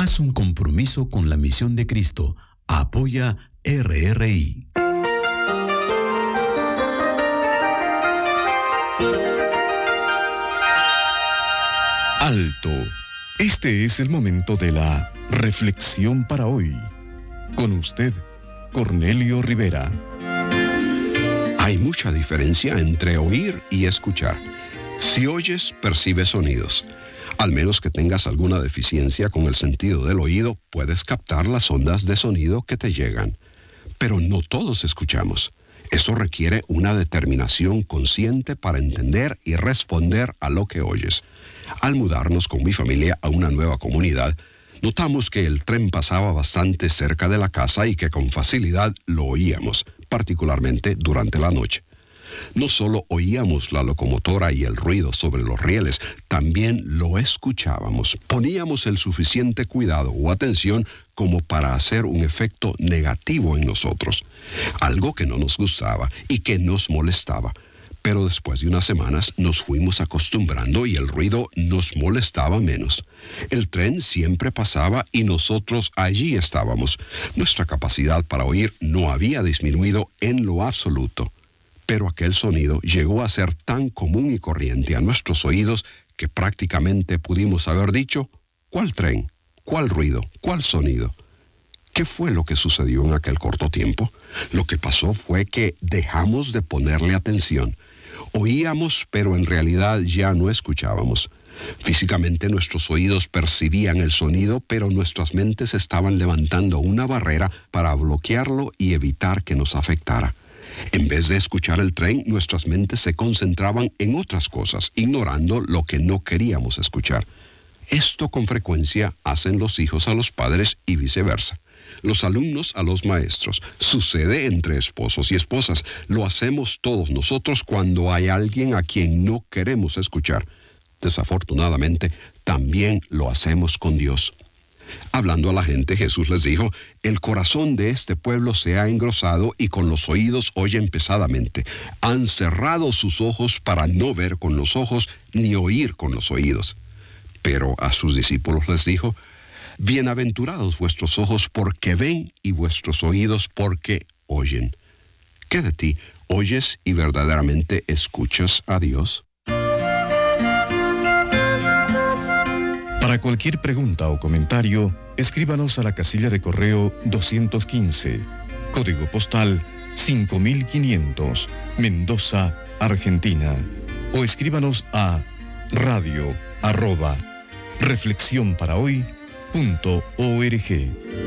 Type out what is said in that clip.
Haz un compromiso con la misión de Cristo. Apoya RRI. Alto. Este es el momento de la reflexión para hoy. Con usted, Cornelio Rivera. Hay mucha diferencia entre oír y escuchar. Si oyes, percibes sonidos. Al menos que tengas alguna deficiencia con el sentido del oído, puedes captar las ondas de sonido que te llegan. Pero no todos escuchamos. Eso requiere una determinación consciente para entender y responder a lo que oyes. Al mudarnos con mi familia a una nueva comunidad, notamos que el tren pasaba bastante cerca de la casa y que con facilidad lo oíamos, particularmente durante la noche. No solo oíamos la locomotora y el ruido sobre los rieles, también lo escuchábamos. Poníamos el suficiente cuidado o atención como para hacer un efecto negativo en nosotros, algo que no nos gustaba y que nos molestaba. Pero después de unas semanas nos fuimos acostumbrando y el ruido nos molestaba menos. El tren siempre pasaba y nosotros allí estábamos. Nuestra capacidad para oír no había disminuido en lo absoluto. Pero aquel sonido llegó a ser tan común y corriente a nuestros oídos que prácticamente pudimos haber dicho, ¿cuál tren? ¿Cuál ruido? ¿Cuál sonido? ¿Qué fue lo que sucedió en aquel corto tiempo? Lo que pasó fue que dejamos de ponerle atención. Oíamos, pero en realidad ya no escuchábamos. Físicamente nuestros oídos percibían el sonido, pero nuestras mentes estaban levantando una barrera para bloquearlo y evitar que nos afectara. En vez de escuchar el tren, nuestras mentes se concentraban en otras cosas, ignorando lo que no queríamos escuchar. Esto con frecuencia hacen los hijos a los padres y viceversa. Los alumnos a los maestros. Sucede entre esposos y esposas. Lo hacemos todos nosotros cuando hay alguien a quien no queremos escuchar. Desafortunadamente, también lo hacemos con Dios. Hablando a la gente, Jesús les dijo, el corazón de este pueblo se ha engrosado y con los oídos oyen pesadamente. Han cerrado sus ojos para no ver con los ojos ni oír con los oídos. Pero a sus discípulos les dijo, bienaventurados vuestros ojos porque ven y vuestros oídos porque oyen. ¿Qué de ti? ¿Oyes y verdaderamente escuchas a Dios? Para cualquier pregunta o comentario, escríbanos a la casilla de correo 215, código postal 5500, Mendoza, Argentina. O escríbanos a radio@reflexionparahoy.org.